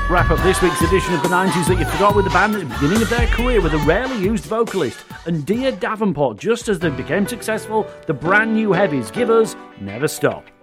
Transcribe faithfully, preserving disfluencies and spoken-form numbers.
Wrap up this week's edition of the nineties that you forgot with the band at the beginning of their career with a rarely used vocalist and Dear Davenport just as they became successful, the brand new heavies give us Never Stop.